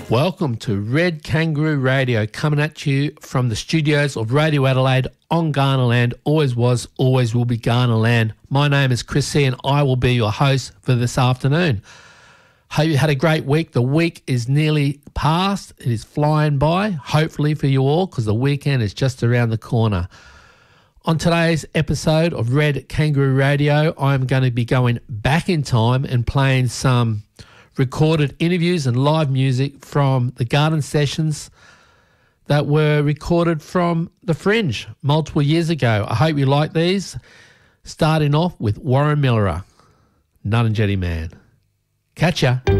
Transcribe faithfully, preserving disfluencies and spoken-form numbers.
Welcome to Red Kangaroo Radio, coming at you from the studios of Radio Adelaide on Garnerland. Always was, always will be Garnerland. My name is Chris C and I will be your host for this afternoon. Hope you had a great week. The week is nearly past. It is flying by, hopefully for you all, because the weekend is just around the corner. On today's episode of Red Kangaroo Radio, I'm going to be going back in time and playing some recorded interviews and live music from the garden sessions that were recorded from The Fringe multiple years ago. I hope you like these. Starting off with Warren Millerer, Nut and Jetty Man. Catch ya.